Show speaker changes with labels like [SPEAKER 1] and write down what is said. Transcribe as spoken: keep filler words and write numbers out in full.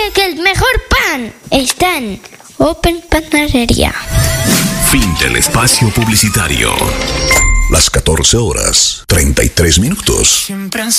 [SPEAKER 1] que el mejor pan está en Open Panadería.
[SPEAKER 2] Fin del espacio publicitario. Las catorce horas, treinta y tres minutos.